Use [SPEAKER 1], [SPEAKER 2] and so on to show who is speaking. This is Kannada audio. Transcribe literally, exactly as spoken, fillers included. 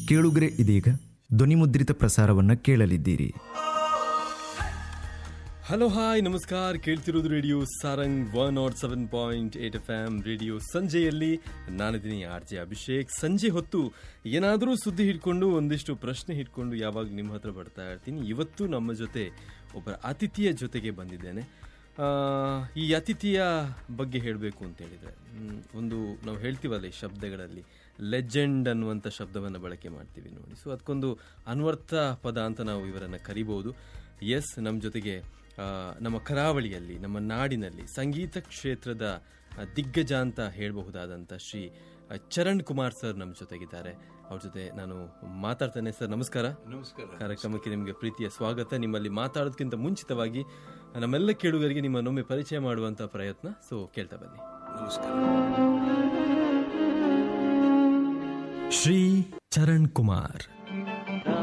[SPEAKER 1] ಕೇಳುಗರೆ, ಇದೀಗ ಧ್ವನಿಮುದ್ರಿತ ಪ್ರಸಾರವನ್ನು ಕೇಳಲಿದ್ದೀರಿ.
[SPEAKER 2] ಹಲೋ ಹಾಯ್ ನಮಸ್ಕಾರ. ಕೇಳ್ತಿರೋದು radio Sarang one not seven point eight F M radio ಸಂಜೆಯಲ್ಲಿ. ನಾನಿದ್ದೀನಿ ಆರ್ ಜೆ ಅಭಿಷೇಕ್. ಸಂಜೆ ಹೊತ್ತು ಏನಾದರೂ ಸುದ್ದಿ ಹಿಡ್ಕೊಂಡು ಒಂದಿಷ್ಟು ಪ್ರಶ್ನೆ ಹಿಡ್ಕೊಂಡು ಯಾವಾಗ ನಿಮ್ಮ ಹತ್ರ ಬರ್ತಾ ಇರ್ತೀನಿ. ಇವತ್ತು ನಮ್ಮ ಜೊತೆ ಒಬ್ಬರ ಅತಿಥಿಯ ಜೊತೆಗೆ ಬಂದಿದ್ದೇನೆ. ಈ ಅತಿಥಿಯ ಬಗ್ಗೆ ಹೇಳಬೇಕು ಅಂತ ಹೇಳಿದರೆ, ಒಂದು ನಾವು ಹೇಳ್ತೀವಲ್ಲ ಈ ಶಬ್ದಗಳಲ್ಲಿ ಲೆಜೆಂಡ್ ಅನ್ನುವಂಥ ಶಬ್ದವನ್ನು ಬಳಕೆ ಮಾಡ್ತೀವಿ ನೋಡಿ. ಸೊ ಅದಕ್ಕೊಂದು ಅನ್ವರ್ಥ ಪದ ಅಂತ ನಾವು ಇವರನ್ನು ಕರಿಬೋದು. ಎಸ್, ನಮ್ಮ ಜೊತೆಗೆ ನಮ್ಮ ಕರಾವಳಿಯಲ್ಲಿ, ನಮ್ಮ ನಾಡಿನಲ್ಲಿ ಸಂಗೀತ ಕ್ಷೇತ್ರದ ದಿಗ್ಗಜ ಅಂತ ಹೇಳಬಹುದಾದಂಥ ಶ್ರೀ ಚರಣ್ ಕುಮಾರ್ ಸರ್ ನಮ್ಮ ಜೊತೆಗಿದ್ದಾರೆ. ಅವ್ರ ಜೊತೆ ನಾನು ಮಾತಾಡ್ತೇನೆ. ಸರ್ ನಮಸ್ಕಾರ.
[SPEAKER 3] ನಮಸ್ಕಾರ.
[SPEAKER 2] ಕಾರ್ಯಕ್ರಮಕ್ಕೆ ನಿಮಗೆ ಪ್ರೀತಿಯ ಸ್ವಾಗತ. ನಿಮ್ಮಲ್ಲಿ ಮಾತಾಡೋದಕ್ಕಿಂತ ಮುಂಚಿತವಾಗಿ ನಮ್ಮೆಲ್ಲ ಕೇಳುಗರಿಗೆ ನಿಮ್ಮನ್ನೊಮ್ಮೆ ಪರಿಚಯ ಮಾಡುವಂಥ ಪ್ರಯತ್ನ. ಸೊ ಕೇಳ್ತಾ ಬನ್ನಿ.
[SPEAKER 3] ನಮಸ್ಕಾರ.
[SPEAKER 2] ಶ್ರೀ ಚರಣ್ ಕುಮಾರ್